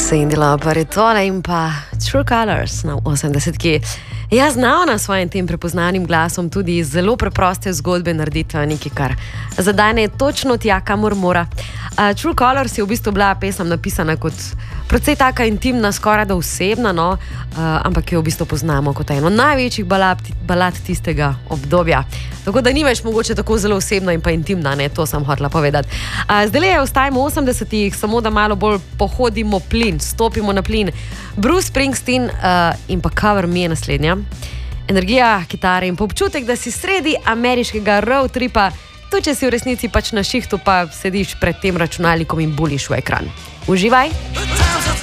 Cindy Lauper je tole in pa True Colors na 80-ki. Ja, znal na svojim tem prepoznanim glasom tudi iz zelo preproste zgodbe narediti nekaj, kar zadane točno tja, kamor mora. True Colors je v bistvu bila pesem napisana kot precej taka intimna, skoraj da osebna, no, ampak jo v bistvu poznamo kot eno največjih balad tistega obdobja. Tako da ni več mogoče tako zelo osebna in pa intimna, ne, to sem hotela povedati. Zdaj je ostajamo v 80-ih, samo da malo bolj pohodimo plin, stopimo na plin. Bruce Springsteen in pa Cover Me je naslednja. Energija, kitare in pa občutek, da si sredi ameriškega road tripa, tudi če si v resnici pač na šihtu, pa sediš pred tem računalnikom in buliš v ekran. Uživaj!